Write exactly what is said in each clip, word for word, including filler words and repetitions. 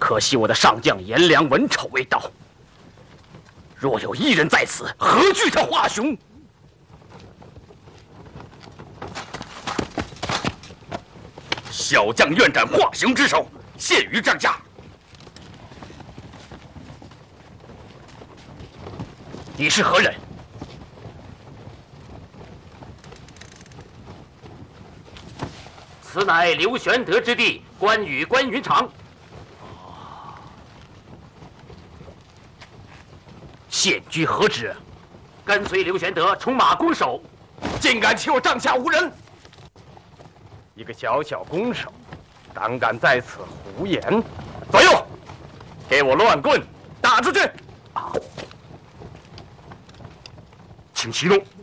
可惜我的上将颜良文丑未到。若有一人在此，何惧他华雄？小将愿斩华雄之首，献于帐下。你是何人？ 此乃刘玄德之弟关羽关云长。 现居何职？ 跟随刘玄德充马弓手。 竟敢欺我帐下无人！ 一个小小弓手，胆敢在此胡言！ 左右，给我乱棍打出去！ 啊！ 请息怒。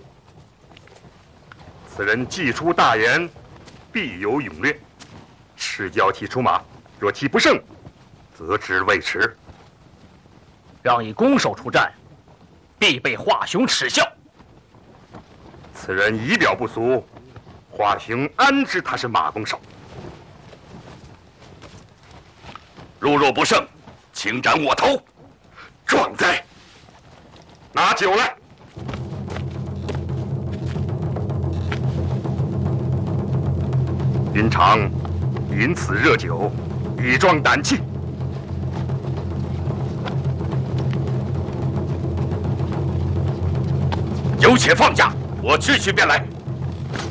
此人既出大言，必有勇略。赤脚踢出马，若踢不胜，则知未迟。 让以弓手出战，必被华雄耻笑。 此人仪表不俗，华雄安知他是马弓手？ 如若不胜，请斩我头！ 壮哉！拿酒来。云长，饮此热酒，以壮胆气。 有且放下，我去去便来。